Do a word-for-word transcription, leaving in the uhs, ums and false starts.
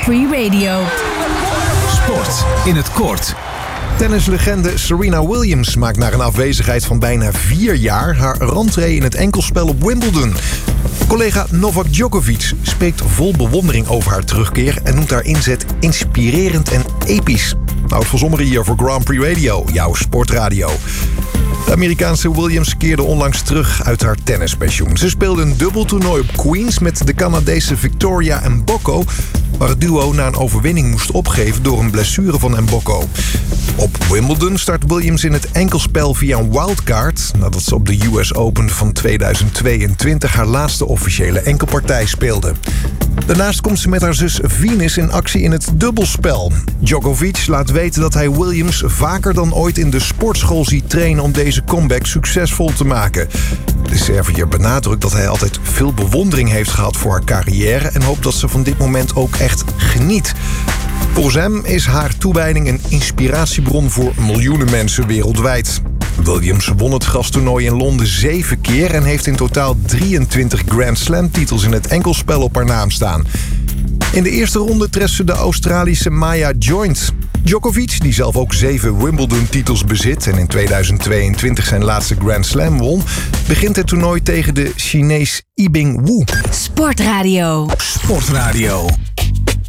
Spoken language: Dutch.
Free Radio. Sport in het kort. Tennislegende Serena Williams maakt na een afwezigheid van bijna vier jaar haar rentree in het enkelspel op Wimbledon. Collega Novak Djokovic spreekt vol bewondering over haar terugkeer en noemt haar inzet inspirerend en episch. Nou, het Zomer hier voor Grand Prix Radio, jouw sportradio. De Amerikaanse Williams keerde onlangs terug uit haar tennispensioen. Ze speelde een dubbeltoernooi op Queens met de Canadese Victoria Mboko, waar het duo na een overwinning moest opgeven door een blessure van Mboko. Op Wimbledon start Williams in het enkelspel via een wildcard, nadat ze op de U S Open van tweeduizend tweeëntwintig haar laatste officiële enkelpartij speelde. Daarnaast komt ze met haar zus Venus in actie in het dubbelspel. Djokovic laat weten dat hij Williams vaker dan ooit in de sportschool ziet trainen om deze comeback succesvol te maken. De Serviër benadrukt dat hij altijd veel bewondering heeft gehad voor haar carrière en hoopt dat ze van dit moment ook echt geniet. Volgens hem is haar toewijding een inspiratiebron voor miljoenen mensen wereldwijd. Williams won het grastoernooi in Londen zeven keer en heeft in totaal drieëntwintig Grand Slam titels in het enkelspel op haar naam staan. In de eerste ronde treft ze de Australische Maya Joint. Djokovic, die zelf ook zeven Wimbledon-titels bezit en in tweeduizend tweeëntwintig zijn laatste Grand Slam won, begint het toernooi tegen de Chinees Yibing Wu. Sportradio. Sportradio.